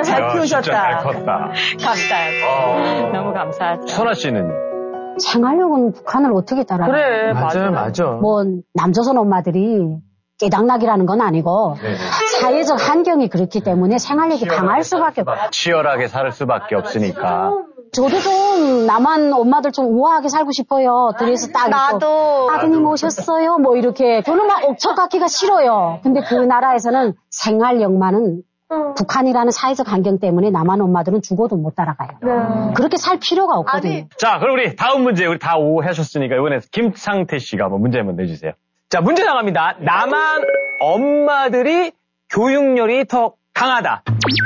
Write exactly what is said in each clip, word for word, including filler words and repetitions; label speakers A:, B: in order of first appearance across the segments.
A: 진짜 잘 키우셨다.
B: 진짜 잘 컸다.
C: 감사하죠. 어. 너무 감사하죠.
B: 선아 씨는?
D: 생활력은 북한을 어떻게 따라가요?
A: 그래,
E: 맞아요, 맞아.
D: 뭐 남조선 엄마들이 깨당락이라는 건 아니고
B: 네네.
D: 사회적 환경이 그렇기 때문에 생활력이 강할 수밖에 없어요.
B: 치열하게 살 수밖에 없으니까.
D: 저도 좀 남한 엄마들 좀 우아하게 살고 싶어요. 그래서 딱
C: 나도.
D: 아드님 오셨어요. 뭐 이렇게 저는 막 옥천 갖기가 싫어요. 근데 그 나라에서는 생활력만은 음. 북한이라는 사회적 환경 때문에 남한 엄마들은 죽어도 못 따라가요. 네. 그렇게 살 필요가 없거든요.
B: 아니. 자, 그럼 우리 다음 문제 우리 다 오 하셨으니까 이번에 김상태 씨가 한번 문제 한번 내주세요.
E: 자, 문제 나갑니다. 남한 엄마들이 교육열이 더 강하다.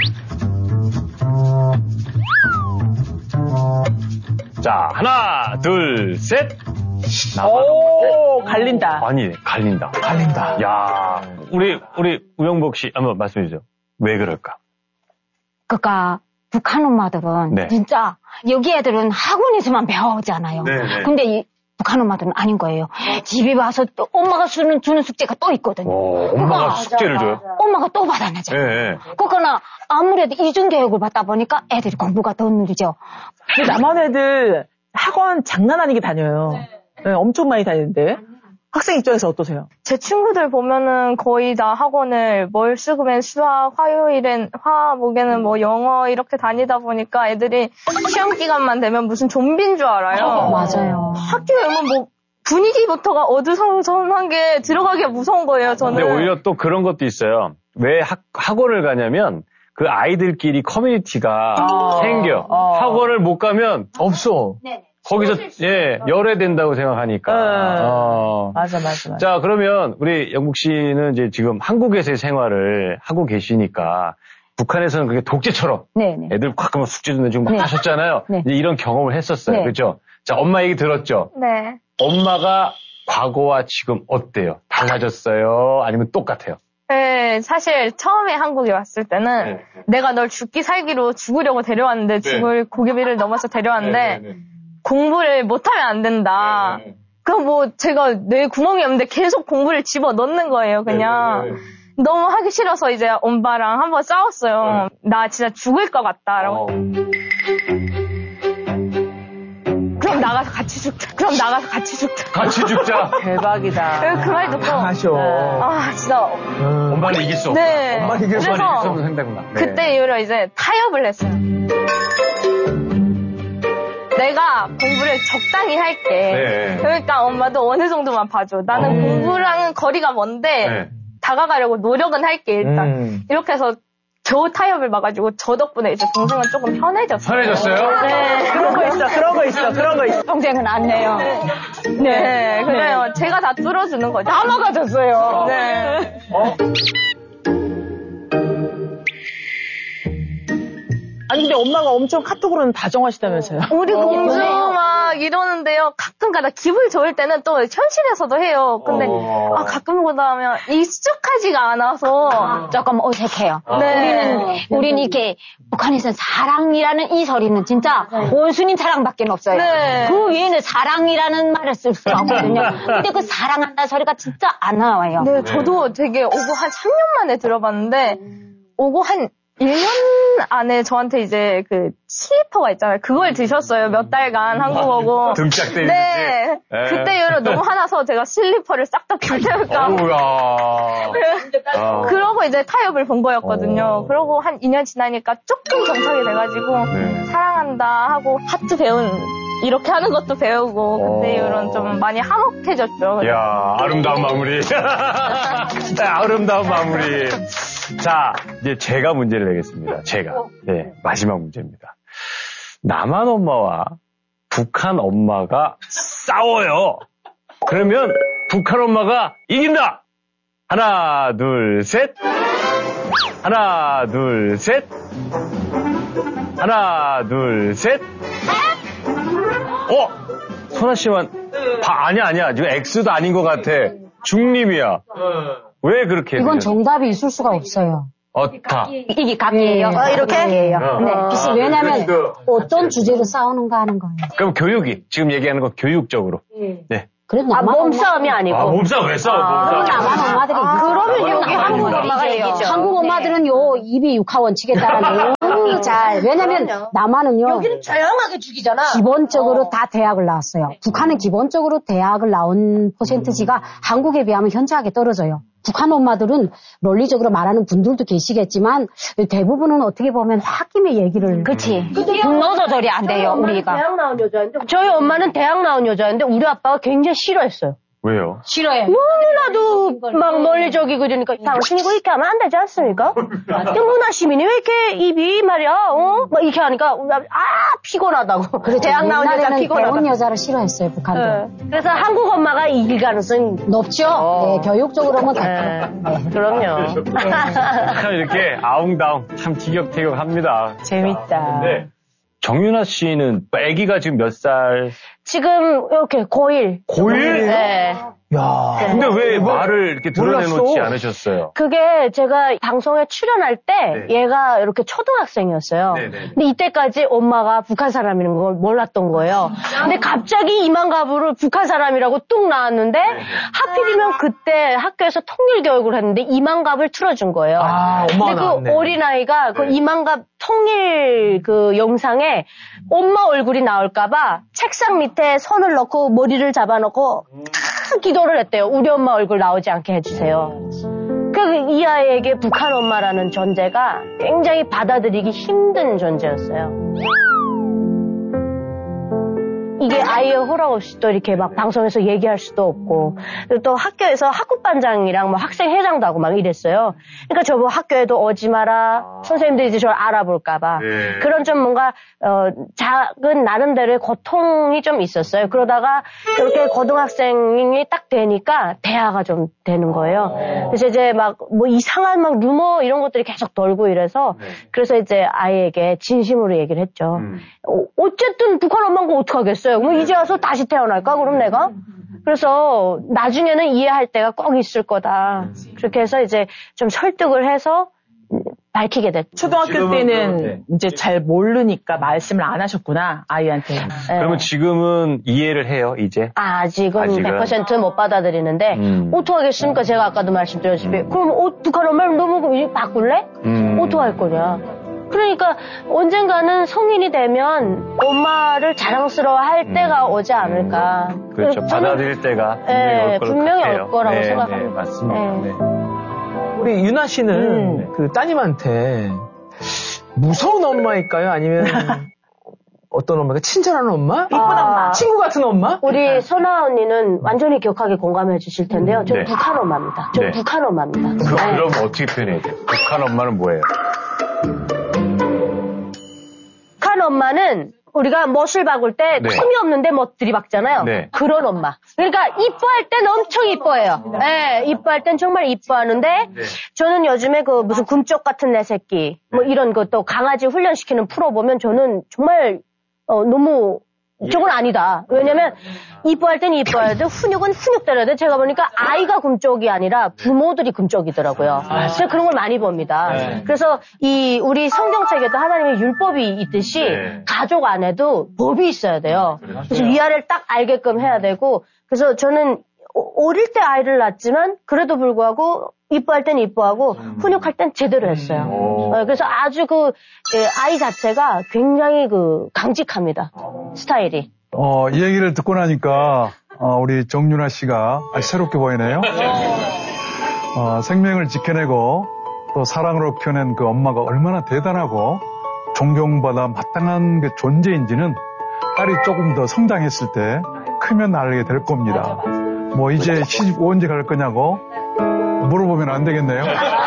B: 자, 하나, 둘, 셋.
A: 오, 갈린다.
B: 아니, 갈린다.
E: 갈린다.
B: 야, 우리 우리 우영복 씨 한번 말씀해 주죠. 왜 그럴까?
D: 그러니까 북한 엄마들은
B: 네.
D: 진짜 여기 애들은 학원에서만 배워오잖아요.
B: 네네.
D: 근데 이 북한 엄마들은 아닌 거예요. 집에 와서 또 엄마가 주는, 주는 숙제가 또 있거든요.
B: 오, 엄마가 숙제를 줘요?
D: 엄마가 또 받아내죠.
B: 네.
D: 그거나 아무래도 이중교육을 받다 보니까 애들이 공부가 더 느리죠.
A: 남한 애들 학원 장난 아니게 다녀요. 네, 엄청 많이 다니는데. 학생 입장에서 어떠세요?
F: 제 친구들 보면은 거의 다 학원을 월수금엔 수학, 화요일엔 화목에는 뭐 영어 이렇게 다니다 보니까 애들이 시험 기간만 되면 무슨 좀비인 줄 알아요.
D: 어, 맞아요.
F: 학교에 오면 뭐 분위기부터가 어두성성한 게 들어가기가 무서운 거예요, 저는.
B: 근데 오히려 또 그런 것도 있어요. 왜 학, 학원을 가냐면 그 아이들끼리 커뮤니티가
A: 어.
B: 생겨.
A: 어.
B: 학원을 못 가면
E: 없어.
B: 거기서 예 열애된다고 생각하니까.
A: 네.
B: 어.
A: 맞아, 맞아, 맞아.
B: 자, 그러면 우리 영국 씨는 이제 지금 한국에서의 생활을 하고 계시니까 북한에서는 그게 독재처럼
D: 네네.
B: 애들 가끔 숙제 좀 내주고 막
D: 네.
B: 하셨잖아요.
D: 네.
B: 이제 이런 경험을 했었어요.
D: 네.
B: 그렇죠? 자, 엄마 얘기 들었죠?
F: 네.
B: 엄마가 과거와 지금 어때요? 달라졌어요? 아니면 똑같아요?
F: 네, 사실 처음에 한국에 왔을 때는
B: 네.
F: 내가 널 죽기 살기로 죽으려고 데려왔는데 죽을 고개비를 넘어서 데려왔는데
B: 네, 네, 네.
F: 공부를 못하면 안 된다.
B: 네, 네.
F: 그럼 뭐 제가 뇌 구멍이 없는데 계속 공부를 집어 넣는 거예요, 그냥.
B: 네, 네, 네.
F: 너무 하기 싫어서 이제 엄마랑 한번 싸웠어요.
B: 네.
F: 나 진짜 죽을 것 같다라고.
B: 어.
F: 그럼 나가서 같이 죽자. 그럼 나가서 같이 죽자.
B: 같이 죽자.
A: 대박이다.
F: 그 말 듣고
E: 강하셔.
F: 아 진짜
E: 음.
B: 엄마는 이길 수 없다.
F: 네.
E: 엄마는 이길 수
B: 엄마는 이길 수
F: 그래서
B: 없는 상대구나. 네.
F: 그때 이후로 이제 타협을 했어요. 내가 공부를 적당히 할게.
B: 네.
F: 그러니까 엄마도 어느 정도만 봐줘. 나는
B: 음.
F: 공부랑은 거리가 먼데
B: 네.
F: 다가가려고 노력은 할게 일단.
E: 음.
F: 이렇게 해서 겨우 타협을 봐가지고 저 덕분에 이제 동생은 조금 편해졌어요.
B: 편해졌어요?
F: 네.
A: 그런 거 있어, 그런 거 있어, 그런 거 있어.
D: 동생은 안 내요.
F: 네, 그래요. 제가 다 뚫어주는 거죠.
D: 다 막아줬어요.
F: 네.
B: 어?
A: 아니, 근데 엄마가 엄청 카톡으로는 다정하시다면서요.
F: 우리 공주 막 이러는데요. 가끔가다 기분이 좋을 때는 또 현실에서도 해요. 근데
B: 어.
F: 아, 가끔 보다 하면 익숙하지가 않아서
D: 조금 어색해요.
F: 네.
D: 우리는, 우리는 이렇게 북한에서는 사랑이라는 이 소리는 진짜 온순인 사랑밖에 없어요.
F: 네.
D: 그 외에는 사랑이라는 말을 쓸 수가 없거든요. 근데 그 사랑한다는 소리가 진짜 안 나와요.
F: 네, 저도 되게 오고 한 삼 년 만에 들어봤는데 오고 한 일 년 안에 저한테 이제 그 슬리퍼가 있잖아요. 그걸 드셨어요. 몇 달간 한국어고.
B: 등짝 때리듯이.
F: 네.
B: 네.
F: 그때 이후로 너무 화나서 제가 슬리퍼를 싹 다 불태울까.
B: 어우야. 어.
F: 그러고 이제 타협을 본 거였거든요.
B: 어.
F: 그러고 한 이 년 지나니까 조금 정착이 돼가지고
B: 네.
F: 사랑한다 하고 하트 배운 이렇게 하는 것도 배우고 그때
B: 어.
F: 이후로는 좀 많이 화목해졌죠.
B: 이야, 아름다운 마무리. 네, 아름다운 마무리. 자, 이제 제가 문제를 내겠습니다. 제가. 네, 마지막 문제입니다. 남한 엄마와 북한 엄마가 싸워요. 그러면 북한 엄마가 이긴다! 하나, 둘, 셋. 하나, 둘, 셋. 하나, 둘, 셋. 어? 선아 씨만, 바, 아니야, 아니야. 지금 X도 아닌 것 같아. 중립이야. 왜 그렇게
D: 이건
B: 되죠?
D: 정답이 있을 수가 없어요.
B: 어타.
D: 이게 각이에요. 어, 이렇게? 각이에요.
B: 어.
D: 네.
B: 아,
D: 왜냐면
B: 그,
D: 어떤 주제로 싸우는가 하는 거예요.
B: 그럼 교육이, 지금 얘기하는 거 교육적으로. 네.
D: 그래도
G: 아,
D: 남한
G: 몸싸움이 아니고.
B: 아, 몸싸움 왜 싸워?
D: 엄마,
B: 몸싸움.
D: 남한 엄마들이
G: 아, 그러면 여기 한국 엄마가 얘기죠.
D: 한국 엄마들은 요 입이 육하 원칙에 따라 너무 잘. 왜냐면 남한은요.
G: 여기는 다양하게 죽이잖아.
D: 기본적으로
G: 어.
D: 다 대학을 나왔어요. 북한은 기본적으로 대학을 나온 퍼센트지가 한국에 비하면 현저하게 떨어져요. 북한 엄마들은 논리적으로 말하는 분들도 계시겠지만 대부분은 어떻게 보면 홧김에 얘기를.
G: 그치. 분노조절이 안 돼요, 우리가.
F: 대학 나온 여자인데
G: 저희 엄마는 대학 나온 여자인데 우리 아빠가 굉장히 싫어했어요.
B: 왜요?
D: 싫어해.
G: 너무나도 막 멀리 저기 그러니까 당신이 그렇게 하면 안 되지 않습니까? 근데 문화 시민이 왜 이렇게 입이 말이야, 어? 막 이렇게 하니까 아 피곤하다고.
D: 그렇죠.
G: 대학 나온 여자
D: 옛날에는
G: 피곤하다.
D: 배운 여자를 싫어했어요, 북한도.
G: 네. 그래서 한국 엄마가 이길 가능성이
D: 높죠. 네, 교육적으로는 더.
G: 네. 그럼요.
B: 참 이렇게 아웅다웅 참 티격태격합니다.
C: 재밌다.
B: 네. 정윤아 씨는 아기가 지금 몇 살?
G: 지금 이렇게 고일.
B: 고일?
G: 네.
E: 야.
B: 근데 왜 말을 이렇게 드러내놓지
E: 몰랐어.
B: 않으셨어요?
G: 그게 제가 방송에 출연할 때
B: 네.
G: 얘가 이렇게 초등학생이었어요.
B: 네네.
G: 근데 이때까지 엄마가 북한 사람이라는 걸 몰랐던 거예요. 근데 갑자기 이만갑으로 북한 사람이라고 뚝 나왔는데 하필이면 그때 학교에서 통일 교육을 했는데 이만갑을 틀어준 거예요.
E: 아, 엄마가
G: 근데 그
E: 나왔네.
G: 어린아이가 그 이만갑 통일 그 영상에 엄마 얼굴이 나올까봐 책상 밑에 손을 넣고 머리를 잡아놓고 탁 기도를 했대요. 우리 엄마 얼굴 나오지 않게 해주세요. 그 이 아이에게 북한 엄마라는 존재가 굉장히 받아들이기 힘든 존재였어요. 이게 아이의 허락 없이 또 이렇게 막 방송에서 얘기할 수도 없고, 그리고 또 학교에서 학급반장이랑 뭐 학생회장도 하고 막 이랬어요. 그러니까 저보 학교에도 오지 마라. 선생님들이 이제 저를 알아볼까봐.
B: 네.
G: 그런 좀 뭔가, 어, 작은 나름대로의 고통이 좀 있었어요. 그러다가 이렇게 고등학생이 딱 되니까 대화가 좀 되는 거예요. 그래서 이제 막 뭐 이상한 막 루머 이런 것들이 계속 돌고 이래서, 그래서 이제 아이에게 진심으로 얘기를 했죠.
B: 음.
G: 어, 어쨌든 북한 엄마인 거 어떡하겠어요? 뭐 이제 와서 다시 태어날까? 그럼 내가? 그래서 나중에는 이해할 때가 꼭 있을 거다. 그렇게 해서 이제 좀 설득을 해서 밝히게 됐죠.
A: 초등학교
B: 지금은
A: 때는
B: 그렇게.
A: 이제 잘 모르니까 말씀을 안 하셨구나, 아이한테.
G: 네.
B: 그러면 지금은 이해를 해요, 이제?
G: 아, 아직은,
B: 아직은.
G: 백 퍼센트 못 받아들이는데
B: 음.
G: 어떡하겠습니까? 제가 아까도 말씀드렸다시피 그럼 어, 북한 엄마를 너무 바꿀래?
B: 음.
G: 어떡할 거냐? 그러니까 언젠가는 성인이 되면 엄마를 자랑스러워할 때가 오지 않을까.
B: 그렇죠.
G: 저는-
B: 받아들일 때가 분명히
G: 네,
B: 올 거로
G: 분명히
B: 같아요.
G: 올 거라고
B: 네,
G: 생각합니다.
B: 네, 맞습니다.
G: 네.
B: 네.
E: 우리 유나 씨는
G: 음.
E: 그 따님한테 무서운 엄마일까요? 아니면 어떤 엄마가 친절한 엄마?
G: 이쁜 엄마.
E: 친구 같은 엄마?
G: 우리 선아 언니는 완전히 격하게 공감해 주실 텐데요. 저는
B: 네.
G: 북한 엄마입니다. 저는
B: 네.
G: 북한 엄마입니다.
B: 그,
G: 네.
B: 그럼 어떻게 표현해야 돼요? 북한 엄마는 뭐예요?
G: 북한 엄마는 우리가 못을 박을 때
B: 네.
G: 틈이 없는데 못 들이박잖아요.
B: 네.
G: 그런 엄마. 그러니까 이뻐할 땐 엄청 이뻐해요. 네, 이뻐할 땐 정말 이뻐하는데
B: 네.
G: 저는 요즘에 그 무슨 금쪽 같은 내 새끼 뭐 이런 것도 강아지 훈련시키는 프로 보면 저는 정말 어, 너무 저건 아니다. 왜냐면 이뻐할 땐 이뻐해야 돼. 훈육은 훈육대로 해야 돼. 제가 보니까 아이가 금쪽이 아니라 부모들이 금쪽이더라고요. 제가 그런 걸 많이 봅니다.
B: 네.
G: 그래서 이 우리 성경책에도 하나님의 율법이 있듯이
B: 네.
G: 가족 안에도 법이 있어야 돼요. 그래서 위아래를 딱 알게끔 해야 되고, 그래서 저는 어- 어릴 때 아이를 낳았지만 그래도 불구하고 이뻐할 땐 이뻐하고 훈육할 땐 제대로 했어요.
B: 오.
G: 어, 그래서 아주 그 예, 아이 자체가 굉장히 그 강직합니다. 스타일이.
H: 어, 이 얘기를 듣고 나니까 어, 우리 정윤아 씨가 아주 새롭게 보이네요. 어, 생명을 지켜내고 또 사랑으로 키워낸 그 엄마가 얼마나 대단하고 존경받아 마땅한 그 존재인지는 딸이 조금 더 성장했을 때 크면 알게 될 겁니다. 뭐 이제 시집 언제 갈 거냐고 물어보면 안 되겠네요.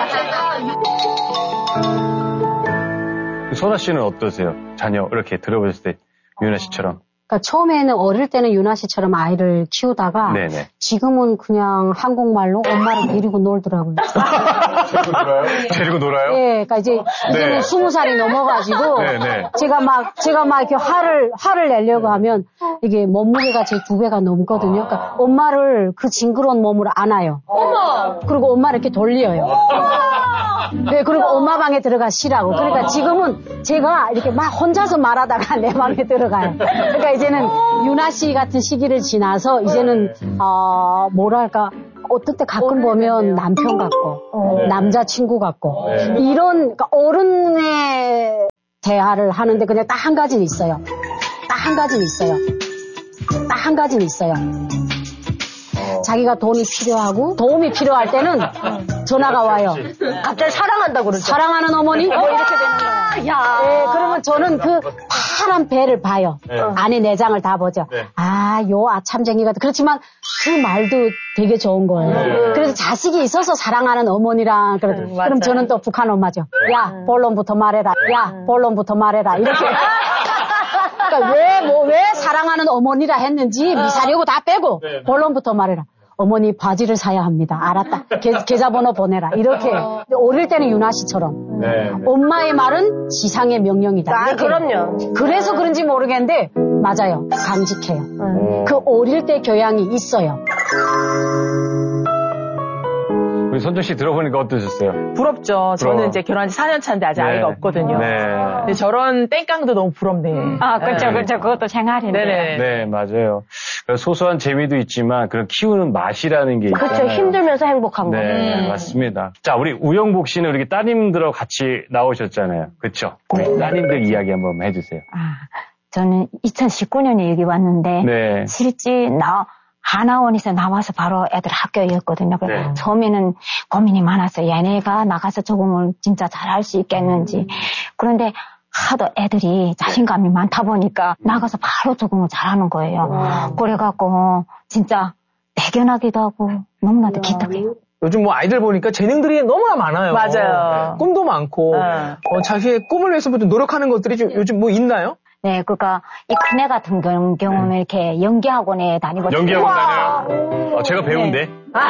B: 선아 씨는 어떠세요? 자녀 이렇게 들어보셨을 때 유나 씨처럼.
D: 그러니까 처음에는 어릴 때는 유나 씨처럼 아이를 키우다가
B: 네네.
D: 지금은 그냥 한국말로 엄마를 데리고 놀더라고요.
B: 데리고 놀아요?
D: 예, 그러니까 이제 이제는
B: 네.
D: 스무 살이 넘어가지고
B: 네, 네.
D: 제가 막 제가 막 이렇게 화를 화를 내려고 하면 이게 몸무게가 제 두 배가 넘거든요. 그러니까 엄마를 그 징그러운 몸으로 안아요. 어머. 그리고 엄마를 이렇게 돌려요. 네, 그리고 엄마 방에 들어가 쉬라고. 그러니까 지금은 제가 이렇게 막 혼자서 말하다가 내 방에 들어가요. 그러니까 이제는 유나 씨 같은 시기를 지나서 이제는 어 뭐랄까. 어떨 때 가끔 보면 남편 같고
B: 네.
D: 남자친구 같고
B: 네.
D: 이런 그러니까 어른의 대화를 하는데 그냥 딱 한 가지는 있어요. 딱 한 가지는 있어요. 딱 한 가지는 있어요. 자기가 돈이 필요하고 도움이 필요할 때는 전화가 와요.
G: 갑자기 사랑한다고 그러죠.
D: 사랑하는 어머니? 뭐 이렇게 되는 거예요.
G: 야.
D: 네, 그러면 저는 그 파란 배를 봐요.
B: 네.
D: 안에 내장을 다 보죠.
B: 네.
D: 아, 요 아참쟁이가. 그렇지만 그 말도 되게 좋은 거예요.
B: 네.
D: 그래서 자식이 있어서 사랑하는 어머니랑. 그래.
F: 음,
D: 그럼 저는 또 북한 엄마죠. 야, 본론부터 말해라. 야, 본론부터 말해라. 이렇게. 그러니까 왜, 뭐, 왜 사랑하는 어머니라 했는지 미사려고 다 빼고
B: 네.
D: 본론부터 말해라. 어머니 바지를 사야 합니다. 알았다. 계, 계좌번호 보내라. 이렇게. 어릴 때는 유나 씨처럼.
B: 네.
D: 엄마의 말은 지상의 명령이다.
G: 아,
D: 이렇게.
G: 그럼요.
D: 그래서 그런지 모르겠는데 맞아요. 감직해요.
B: 음.
D: 그 어릴 때 교양이 있어요.
B: 우리 선정 씨 들어보니까 어떠셨어요?
A: 부럽죠. 저는
B: 부러워.
A: 이제 결혼한 지 사 년 차인데 아직
B: 네.
A: 아이가 없거든요.
B: 네.
A: 근데 저런 땡깡도 너무 부럽네.
C: 아, 그렇죠,
A: 네.
C: 그렇죠. 그것도 생활인데.
A: 네네.
B: 네, 맞아요. 소소한 재미도 있지만 그런 키우는 맛이라는 게 있잖아요.
G: 그렇죠. 힘들면서 행복한 거.
B: 네,
A: 음.
B: 맞습니다. 자, 우리 우영복 씨는 이렇게 따님들하고 같이 나오셨잖아요. 그렇죠? 우리 따님들 이야기 한번 해주세요.
C: 아, 저는 이천십구 년에 여기 왔는데
B: 네.
C: 실제 나 하나원에서 나와서 바로 애들 학교였거든요. 그래서
B: 네.
C: 처음에는 고민이 많았어요. 얘네가 나가서 적응을 진짜 잘할 수 있겠는지. 그런데 하도 애들이 자신감이 많다 보니까 나가서 바로 적응을 잘하는 거예요. 그래갖고 진짜 대견하기도 하고 너무나도 기특해요.
E: 요즘 뭐 아이들 보니까 재능들이 너무나 많아요.
A: 맞아요.
E: 꿈도 많고,
A: 네.
E: 어, 자기의 꿈을 위해서 좀 노력하는 것들이 좀 요즘 뭐 있나요?
C: 네, 그러니까 이 큰애 같은 경우- 경우는 이렇게 연기학원에 다니고
B: 연기학원 다녀요? 어, 제가 배운데.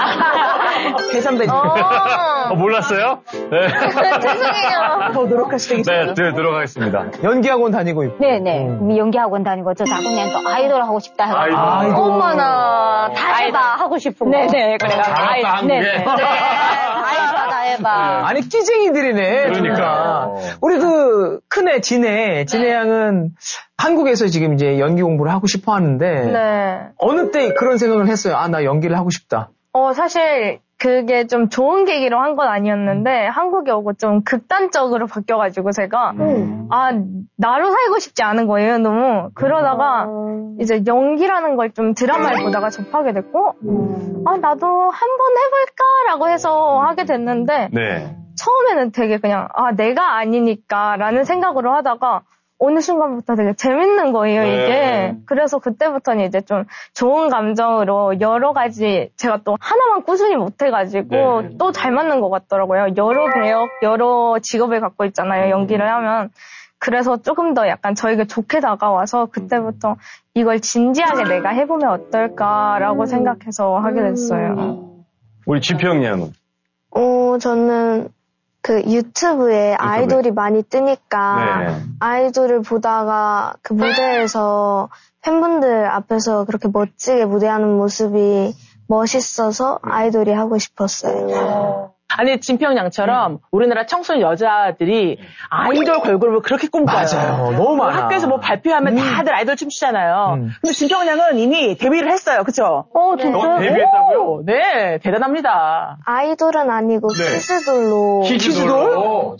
A: 계산배지.
B: 어, 몰랐어요? 네.
F: 죄송해요.
A: 더 노력하시겠어요.
B: 네, 들, 들어가겠습니다.
E: 연기학원 다니고 있고.
C: 네네.
E: 음.
C: 연기학원 다니고 저 작년에 또 아이돌 하고 싶다 해가지고.
B: 아이돌.
G: 어머나, 다 해봐. 하고 싶은 거.
C: 네네. 그래가지고.
B: 잘했다,
C: 아이-
B: 한국에.
C: 네네.
G: 다 해봐, 다 해봐.
E: 아니, 끼쟁이들이네.
B: 그러니까.
E: 진짜. 우리 그, 큰애, 진애, 진애 양은 한국에서 지금 이제 연기 공부를 하고 싶어 하는데,
F: 네.
E: 어느 때 그런 생각을 했어요. 아, 나 연기를 하고 싶다.
F: 어, 사실 그게 좀 좋은 계기로 한 건 아니었는데 한국에 오고 좀 극단적으로 바뀌어가지고 제가 아, 나로 살고 싶지 않은 거예요, 너무. 그러다가 이제 연기라는 걸 좀 드라마를 보다가 접하게 됐고 아, 나도 한번 해볼까라고 해서 하게 됐는데
B: 네.
F: 처음에는 되게 그냥 아, 내가 아니니까 라는 생각으로 하다가 어느 순간부터 되게 재밌는 거예요,
B: 네.
F: 이게. 그래서 그때부터는 이제 좀 좋은 감정으로 여러 가지, 제가 또 하나만 꾸준히 못해가지고
B: 네.
F: 또 잘 맞는 것 같더라고요. 여러 배역, 여러 직업을 갖고 있잖아요, 연기를 하면. 그래서 조금 더 약간 저에게 좋게 다가와서 그때부터 이걸 진지하게 내가 해보면 어떨까라고 생각해서 하게 됐어요.
B: 우리 지평 양은?
I: 어, 저는 그 유튜브에 아이돌이 많이 뜨니까
B: 네.
I: 아이돌을 보다가 그 무대에서 팬분들 앞에서 그렇게 멋지게 무대하는 모습이 멋있어서 아이돌이 하고 싶었어요.
A: 아니, 진평양처럼 우리나라 청소년 여자들이 아이돌 걸그룹을 그렇게 꿈꿔요.
E: 맞아요. 너무 많아.
A: 학교에서 뭐 발표하면 다들 아이돌 춤추잖아요.
E: 음.
A: 근데 진평양은 이미 데뷔를 했어요. 그쵸?
G: 어, 진짜?
B: 어, 데뷔했다고요?
A: 오, 네, 대단합니다.
I: 아이돌은 아니고
B: 네.
I: 키즈돌로
B: 키즈돌?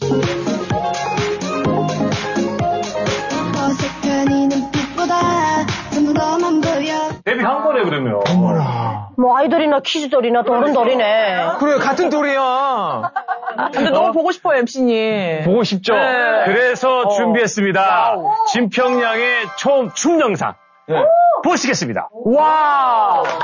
J: 어색한 이 눈빛보다 너무 너만 보여.
B: 데뷔한 거네, 그러면.
G: 뭐 아이돌이나 키즈돌이나 도른돌이네.
E: 그래, 같은 돌이야.
A: 근데 너무 보고 싶어요, 엠씨님.
B: 보고 싶죠?
A: 네.
B: 그래서 준비했습니다. 진평양의 처음 춤 영상. 보시겠습니다.
A: 와.